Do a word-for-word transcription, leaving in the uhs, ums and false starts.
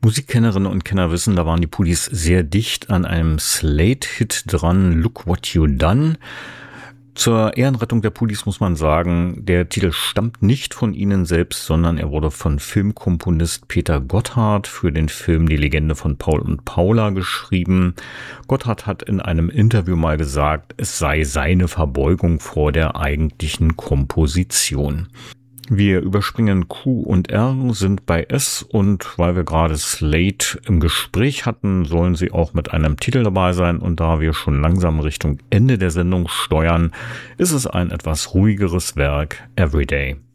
Musikkennerinnen und Kenner wissen, da waren die Police sehr dicht an einem Slate-Hit dran, Look What You Done. Zur Ehrenrettung der Police muss man sagen, der Titel stammt nicht von ihnen selbst, sondern er wurde von Filmkomponist Peter Gotthard für den Film Die Legende von Paul und Paula geschrieben. Gotthard hat in einem Interview mal gesagt, es sei seine Verbeugung vor der eigentlichen Komposition. Wir überspringen Q und R, sind bei S, und weil wir gerade Slate im Gespräch hatten, sollen sie auch mit einem Titel dabei sein, und da wir schon langsam Richtung Ende der Sendung steuern, ist es ein etwas ruhigeres Werk, Everyday.